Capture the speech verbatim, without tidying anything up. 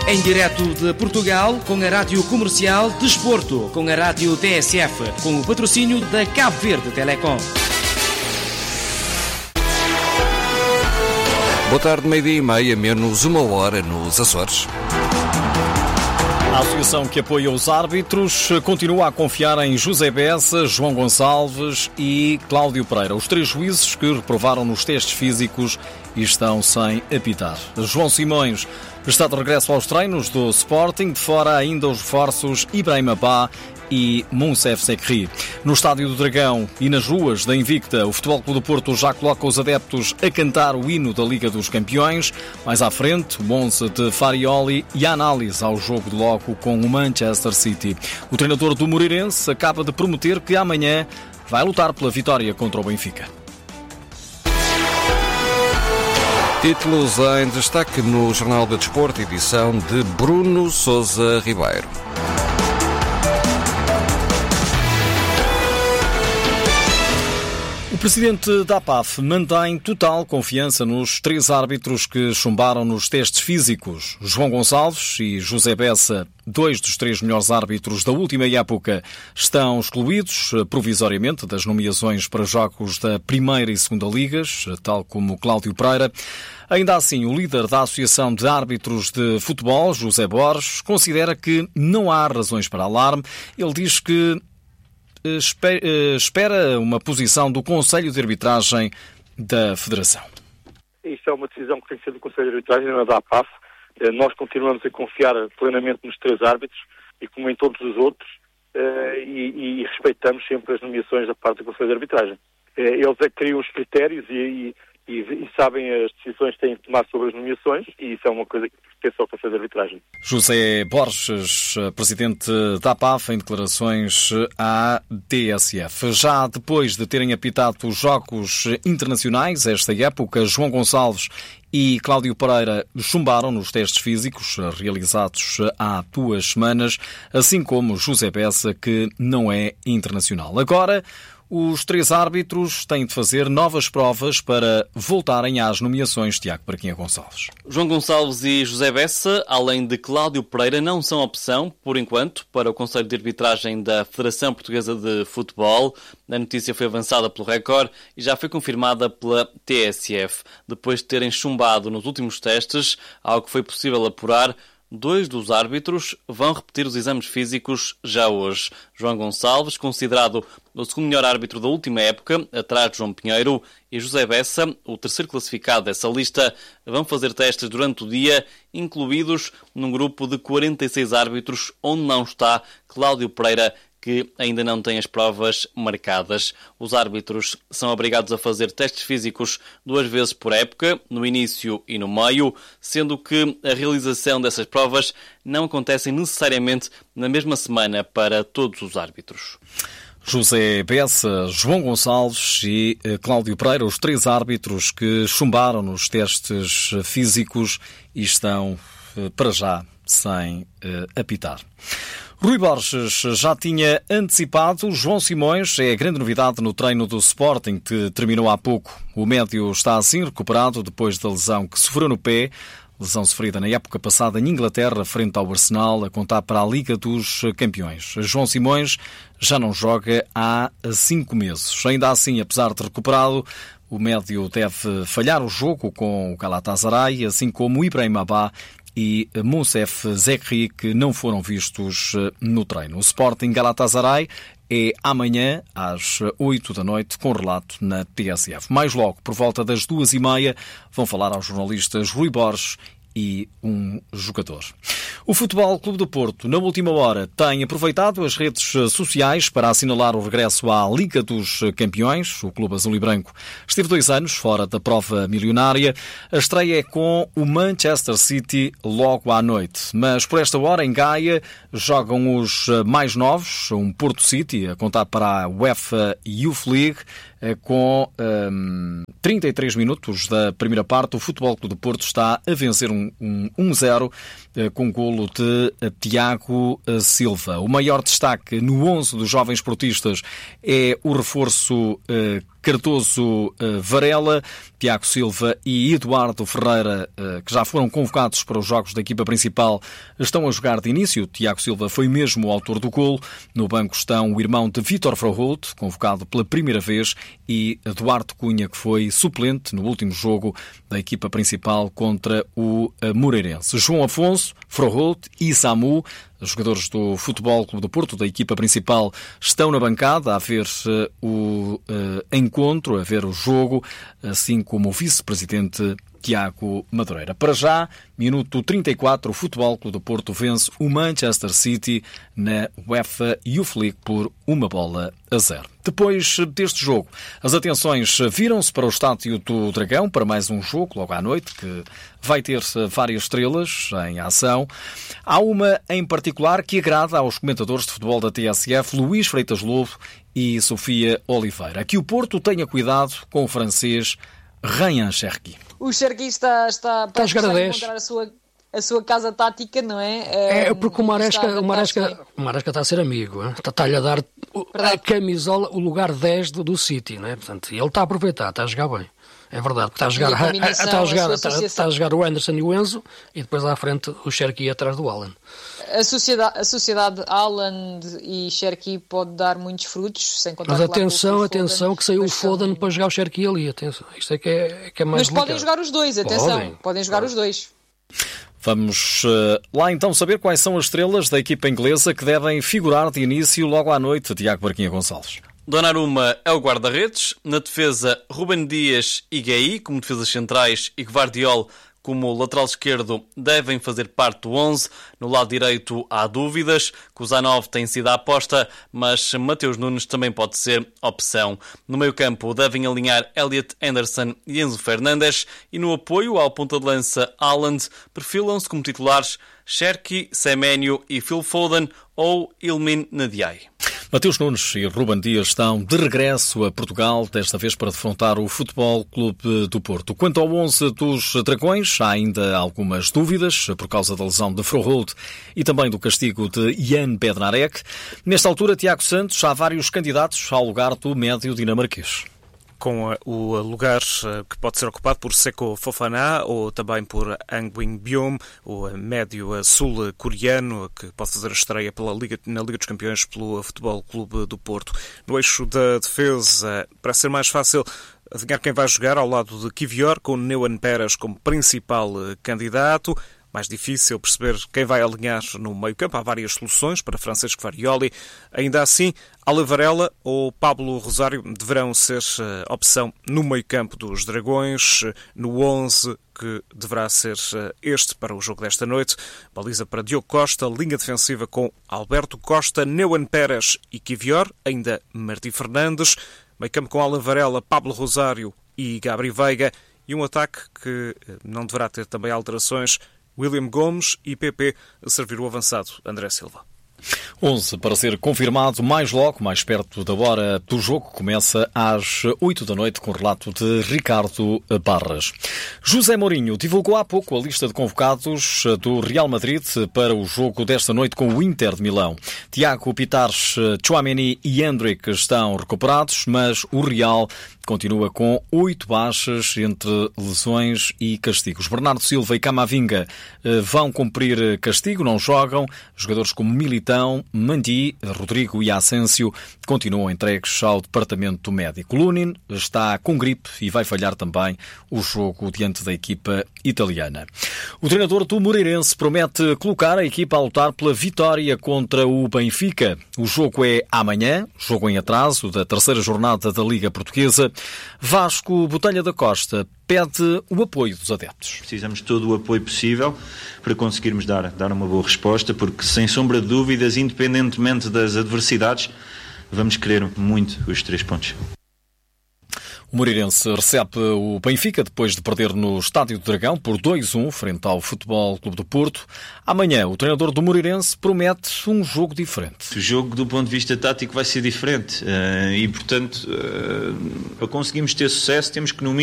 Em direto de Portugal, com a Rádio Comercial Desporto, com a Rádio T S F, com o patrocínio da Cabo Verde Telecom. Boa tarde, meio-dia e meia, menos uma hora nos Açores. A associação que apoia os árbitros continua a confiar em José Bessa, João Gonçalves e Cláudio Pereira, os três juízes que reprovaram nos testes físicos e estão sem apitar. João Simões está de regresso aos treinos do Sporting, de fora ainda os reforços Ibrahim Abá e Mounsef Zekri. No Estádio do Dragão e nas ruas da Invicta, o Futebol Clube do Porto já coloca os adeptos a cantar o hino da Liga dos Campeões. Mais à frente, o onze de Farioli e a análise ao jogo de logo com o Manchester City. O treinador do Moreirense acaba de prometer que amanhã vai lutar pela vitória contra o Benfica. Títulos em destaque no Jornal do Desporto, edição de Bruno Sousa Ribeiro. O presidente da A P A F mantém total confiança nos três árbitros que chumbaram nos testes físicos. João Gonçalves e José Bessa, dois dos três melhores árbitros da última época, estão excluídos provisoriamente das nomeações para jogos da Primeira e Segunda Ligas, tal como Cláudio Pereira. Ainda assim, o líder da Associação de Árbitros de Futebol, José Borges, considera que não há razões para alarme. Ele diz que espera uma posição do Conselho de Arbitragem da Federação. Isso é uma decisão que tem que ser do Conselho de Arbitragem, não é da A P A F. Nós continuamos a confiar plenamente nos três árbitros e como em todos os outros e, e respeitamos sempre as nomeações da parte do Conselho de Arbitragem. Eles é que criam os critérios e, e, e sabem as decisões que têm de tomar sobre as nomeações e isso é uma coisa que pertence ao Conselho de Arbitragem. José Borges, presidente da A P A F, em declarações à T S F. Já depois de terem apitado os jogos internacionais, esta época, João Gonçalves e Cláudio Pereira chumbaram nos testes físicos realizados há duas semanas, assim como José Bessa, que não é internacional. Agora, os três árbitros têm de fazer novas provas para voltarem às nomeações. Tiago Braquinha Gonçalves. João Gonçalves e José Bessa, além de Cláudio Pereira, não são opção, por enquanto, para o Conselho de Arbitragem da Federação Portuguesa de Futebol. A notícia foi avançada pelo Record e já foi confirmada pela T S F. Depois de terem chumbado nos últimos testes, algo que foi possível apurar, dois dos árbitros vão repetir os exames físicos já hoje. João Gonçalves, considerado o segundo melhor árbitro da última época, atrás de João Pinheiro, e José Bessa, o terceiro classificado dessa lista, vão fazer testes durante o dia, incluídos num grupo de quarenta e seis árbitros, onde não está Cláudio Pereira, que ainda não tem as provas marcadas. Os árbitros são obrigados a fazer testes físicos duas vezes por época, no início e no meio, sendo que a realização dessas provas não acontece necessariamente na mesma semana para todos os árbitros. José Bessa, João Gonçalves e Cláudio Pereira, os três árbitros que chumbaram nos testes físicos e estão, para já, sem apitar. Rui Borges já tinha antecipado. João Simões é a grande novidade no treino do Sporting, que terminou há pouco. O médio está assim recuperado depois da lesão que sofreu no pé, lesão sofrida na época passada em Inglaterra, frente ao Arsenal, a contar para a Liga dos Campeões. João Simões já não joga há cinco meses. Ainda assim, apesar de recuperado, o médio deve falhar o jogo com o Galatasaray, assim como o Ibrahim Abá e Mounsef Zekri, que não foram vistos no treino. O Sporting Galatasaray é amanhã às oito da noite, com relato na T S F. Mais logo, por volta das duas e meia, vão falar aos jornalistas Rui Borges e um jogador. O Futebol Clube do Porto, na última hora, tem aproveitado as redes sociais para assinalar o regresso à Liga dos Campeões. O Clube Azul e Branco esteve dois anos fora da prova milionária. A estreia é com o Manchester City logo à noite. Mas por esta hora, em Gaia, jogam os mais novos, um Porto City, a contar para a UEFA Youth League, com um, trinta e três minutos da primeira parte. O Futebol Clube do Porto está a vencer um, um, um zero com golo de Tiago Silva. O maior destaque no onze dos jovens portistas é o reforço uh, Cardoso Varela, Tiago Silva e Eduardo Ferreira, que já foram convocados para os jogos da equipa principal, estão a jogar de início. Tiago Silva foi mesmo o autor do golo. No banco estão o irmão de Vítor Froholt, convocado pela primeira vez, e Eduardo Cunha, que foi suplente no último jogo da equipa principal contra o Moreirense. João Afonso, Froholt e Samu, os jogadores do Futebol Clube do Porto, da equipa principal, estão na bancada a ver uh, o uh, encontro, a ver o jogo, assim como o vice-presidente Tiago Madureira. Para já, minuto trinta e quatro, o Futebol Clube do Porto vence o Manchester City na UEFA Youth League por uma bola a zero. Depois deste jogo, as atenções viram-se para o Estádio do Dragão, para mais um jogo, logo à noite, que vai ter várias estrelas em ação. Há uma em particular que agrada aos comentadores de futebol da T S F, Luís Freitas Lobo e Sofia Oliveira. Que o Porto tenha cuidado com o francês Ryan Cherki. O Cherki está, está, está a jogar a dez. Encontrar a sua, a sua casa tática, não é? É porque o Maresca, o Maresca, o Maresca está a ser amigo, hein? Está-lhe a dar a camisola, o lugar dez do, do City, não é? Portanto, ele está a aproveitar, está a jogar bem. É verdade, está a jogar, a, a, está a jogar, a está, está a jogar o Anderson e o Enzo, e depois à frente o Cherki atrás do Alan. A sociedade, a sociedade Alan e Cherki pode dar muitos frutos, sem contar. Mas atenção, com atenção, que saiu o Foden para jogar o Cherki ali, atenção. Isto é que é, que é mais Mas delicado. Podem jogar os dois, atenção, podem, podem jogar podem. os dois. Vamos uh, lá então saber quais são as estrelas da equipa inglesa que devem figurar de início logo à noite, Tiago Barquinha Gonçalves. Donnarumma é o guarda-redes, na defesa Ruben Dias e Gueye como defesas centrais e Gvardiol como lateral esquerdo devem fazer parte do onze. No lado direito há dúvidas. Kuzanov tem sido a aposta, mas Mateus Nunes também pode ser opção. No meio-campo devem alinhar Elliot Anderson e Enzo Fernandes, e no apoio ao ponta de lança Haaland perfilam-se como titulares Cherki, Semenyo e Phil Foden ou Ilmin Ndiaye. Mateus Nunes e Ruben Dias estão de regresso a Portugal, desta vez para defrontar o Futebol Clube do Porto. Quanto ao onze dos Dragões, há ainda algumas dúvidas por causa da lesão de Froholt e também do castigo de Jan Bednarek. Nesta altura, Tiago Santos, há vários candidatos ao lugar do médio dinamarquês. Com o lugar que pode ser ocupado por Seko Fofana ou também por Angwin Byum, o médio sul-coreano que pode fazer a estreia pela Liga, na Liga dos Campeões pelo Futebol Clube do Porto. No eixo da defesa, para ser mais fácil adivinhar quem vai jogar ao lado de Kivior, com Neuan Peras como principal candidato. Mais difícil perceber quem vai alinhar no meio-campo. Há várias soluções para Francesco Farioli. Ainda assim, Ale Varela ou Pablo Rosário deverão ser uh, opção no meio-campo dos Dragões, uh, no onze que deverá ser uh, este para o jogo desta noite. Baliza para Diogo Costa, linha defensiva com Alberto Costa, Neuan Peras e Kivior, ainda Martim Fernandes, meio-campo com Ale Varela, Pablo Rosário e Gabri Veiga, e um ataque que uh, não deverá ter também alterações, William Gomes e P P a servir o avançado André Silva. onze para ser confirmado mais logo, mais perto da hora do jogo. Começa às oito da noite com o relato de Ricardo Barras. José Mourinho divulgou há pouco a lista de convocados do Real Madrid para o jogo desta noite com o Inter de Milão. Tiago Pitares, Tchouaméni e Hendrick estão recuperados, mas o Real continua com oito baixas entre lesões e castigos. Bernardo Silva e Camavinga vão cumprir castigo, não jogam. Jogadores como Militão, Mandi, Rodrigo e Asensio continuam entregues ao departamento médico. Lunin está com gripe e vai falhar também o jogo diante da equipa italiana. O treinador do Moreirense promete colocar a equipa a lutar pela vitória contra o Benfica. O jogo é amanhã, jogo em atraso da terceira jornada da Liga Portuguesa. Vasco Botelho da Costa pede o apoio dos adeptos. Precisamos de todo o apoio possível para conseguirmos dar, dar uma boa resposta, porque sem sombra de dúvidas, independentemente das adversidades, vamos querer muito os três pontos. O Moreirense recebe o Benfica depois de perder no Estádio do Dragão por dois a um frente ao Futebol Clube do Porto. Amanhã, o treinador do Moreirense promete um jogo diferente. O jogo, do ponto de vista tático, vai ser diferente e, portanto, para conseguirmos ter sucesso, temos que, no mínimo,